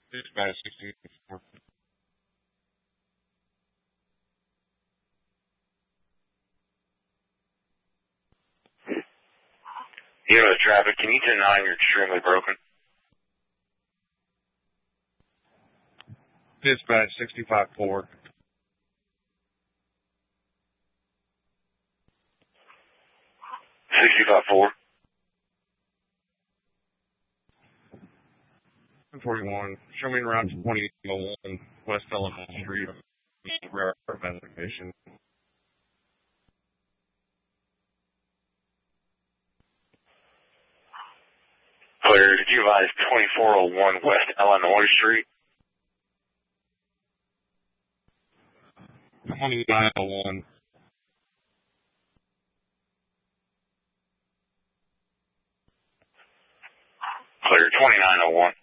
Dispatch 64. You know the traffic. Can you 10-9? You're extremely broken. Dispatch 65-4. 65-4. 41. Show me around 2001 West Elephant Street. Rare investigation. Clear. Did you advise 2401 West Illinois Street? 2901. Clear. 2901.